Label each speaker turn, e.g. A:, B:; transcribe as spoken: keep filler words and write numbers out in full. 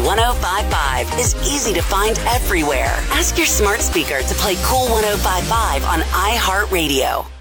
A: one oh five five is easy to find everywhere. Ask your smart speaker to play Cool one oh five five on iHeartRadio.